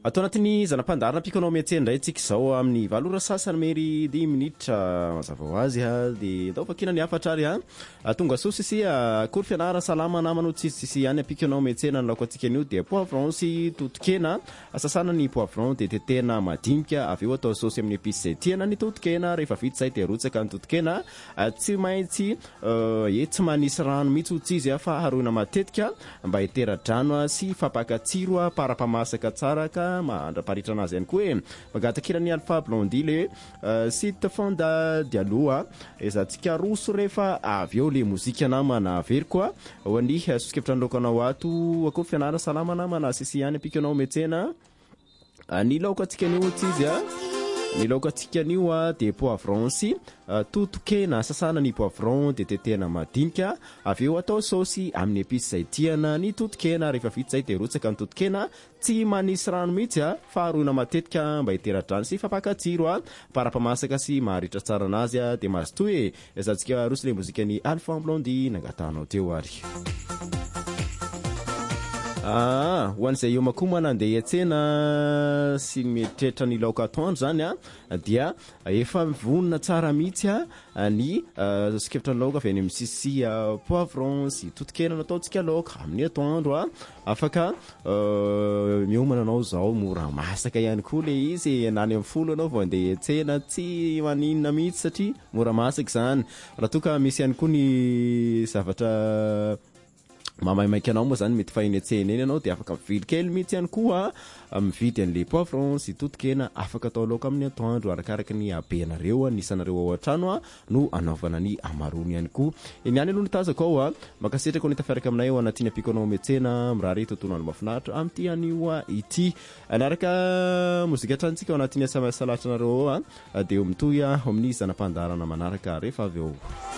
Atao anatin'ny zanam-pandarana pikanao miantsena indray tsika izao amin'ny valora sasany mery 10 minitra mazava ho azy dia atao fakina ny afatra ary tonga soa sisy akory fianarana salama namanao tsisy ihany pikanao miantsena ny laoko antsika anio dia poivron sy totokena sasana ny poivron dia tetehana madinika avy eo atao saosy amin'ny épice izay tiana ny totokena rehefa vita izay dia arotsaka ny totokena tsy maintsy tsy manisy rano mihitsy ho tsy izy fa haroina matetika mba hitera-drano sy fampakatsiro para-pamasaka tsara ka mandra-paritra anazy ihany koa hoe magatakirany Alpha Blondy le site fonda dialoha izantsika roso rehefa avy eo le mozika namana very koa ho any sosikevitra ny lokanao ato akory fianarana salama namana sisy ihany apikanao metsena ny laoka antsika anio tsy izy ny laoka antsika anio dia poivron sy totokena sasana ny poivron dia tetehana madinika avy eo atao saosy amin'ny épice izay tiana ny totokena rehefa vita izay dia arotsaka ny totokena tsy manisy rano mihitsy fa haroina matetika mba hitera-drano sy fampakatsiro para-pamasaka sy maharitra tsara anazy dia mazotoa hoe izantsika rosy le mozika ny Alpha Blondy nangatanao teo ary ho an'izay eo makoa manandeha iantsena sy mieritreritra ny laoka atoandro zany dia efa vonona tsara mihitsy ny sikevitra ny laoka avy any amin'ny sisy poivron sy totokena nataontsika laoka amin'ny atoandro afaka miomana anao zao mora masaka ihany koa le izy nany amin'ny folo anao vao andeha iantsena tsy maninona mihitsy satria mora masaka zany raha toa ka misy ihany koa ny zavatra mamaimaika anao moa zany mety fahiny atsena eny anao dia afaka mivily kely mihitsy ihany koa mividy an'le poivron sy totokena afaka atao laoka amin'ny atoandro arakaraka ny abenareo nisanareo ao an-trano no anaovana ny amarony ihany koa eny ihany aloha ny tazako ao makasetraka ny tafiaraka aminay ao anatin'ny apikanao miantsena mirary tontolo andro mafinaritra amin'ity anio ity anaraka mozika trantsika ao anatin'ny SMS salatranareo ao dia mitohy amin'ny zanam-pandarana manaraka rehefa avy eo